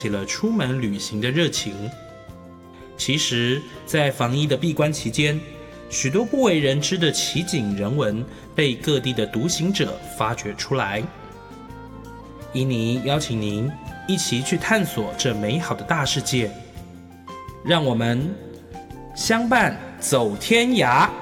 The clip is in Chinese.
起了出门旅行的热情。其实，在防疫的闭关期间，许多不为人知的奇景人文被各地的独行者发掘出来。伊妮邀请您一起去探索这美好的大世界，让我们相伴走天涯。